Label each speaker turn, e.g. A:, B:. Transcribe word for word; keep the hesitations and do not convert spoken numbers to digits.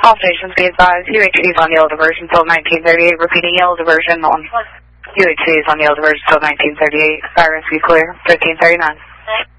A: All stations be advised, U H C is on yellow diversion till nineteen thirty-eight. Repeating, yellow diversion on U H C is on yellow diversion till nineteen thirty-eight. Fire rescue clear, fifteen thirty-nine.